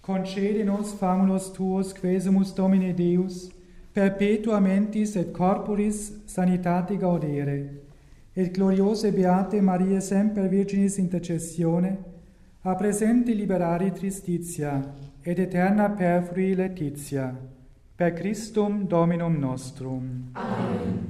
concede nos famulus tuos quesumus Domine Deus, perpetua mentis et corporis sanitate gaudere, et gloriose beate Mariae semper Virginis intercessione, a presente liberari tristitia, et eterna perfrui laetitia, per Christum Dominum nostrum. Amen.